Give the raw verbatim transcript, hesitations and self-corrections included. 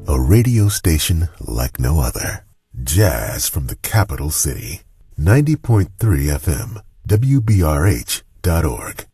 A radio station like no other. Jazz from the capital city. ninety point three F M, W B R H dot org.